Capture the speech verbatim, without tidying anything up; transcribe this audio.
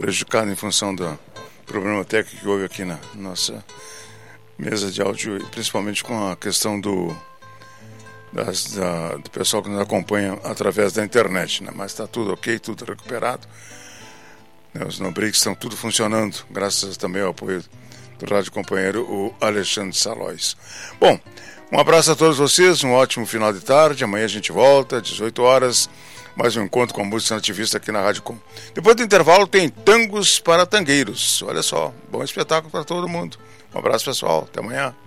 prejudicado em função do problema técnico que houve aqui na nossa mesa de áudio, principalmente com a questão do, das, da, do pessoal que nos acompanha através da internet, né? Mas está tudo ok, tudo recuperado. Os Nobrix estão tudo funcionando, graças também ao apoio do rádio companheiro, o Alexandre Salóis. Bom, um abraço a todos vocês, um ótimo final de tarde. Amanhã a gente volta, dezoito horas, mais um encontro com a música nativista aqui na Rádio Com. Depois do intervalo tem Tangos para Tangueiros. Olha só, bom espetáculo para todo mundo. Um abraço, pessoal, até amanhã.